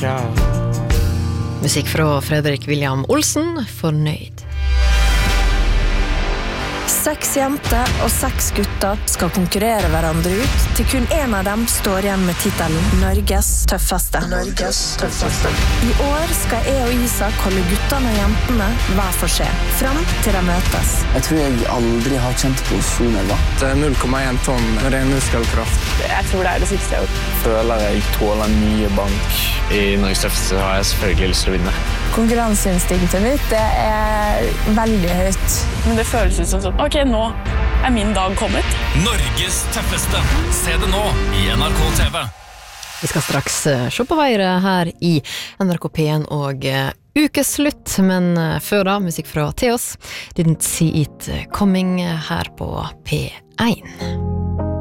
crowd. Musikk fra Fredrik William Olsen, Fornøyd. 6 jenter og 6 gutter skal konkurrere hverandre ut, til kun en av dem står igjen med titelen Norges tøffeste. I år skal jeg og Isak holde guttene og jentene hver for seg, fram til de møtes. Jeg tror jeg aldri har kjent på så nerva. Det 0,1 tonn ren muskelkraft. Jeg tror det det siste jeg har gjort. Føler jeg tåler mye bank. I Norges tøffeste har jeg selvfølgelig lyst til å vinne. Konkurranseinstinktet mitt, det veldig høyt. Men det føles ut som sånn, ok, nå min dag kommet. Norges tøffeste. Se det nå i NRK TV. Vi skal straks se på været her i NRK P1 og ukeslutt, men før da, musikk fra Theos. Didn't see it coming her på P1.